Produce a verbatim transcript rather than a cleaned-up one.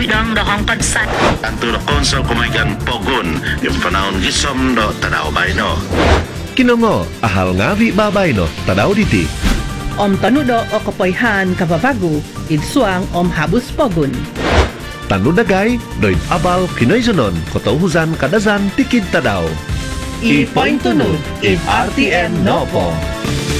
dang dahang kadsan. Anto na konsol kumaygan pogon, yung panahon gisom do tanaw bay no. Kinongo, ahal ngavi babay no, tanaw diti. Om tanudo o kapoyhan kababago, idsuang om habus pogun. Tanudagay, doit abal kinoyzonon, kotauhuzan kadazan tikid tadaw. I-point tunod, if R T M no po.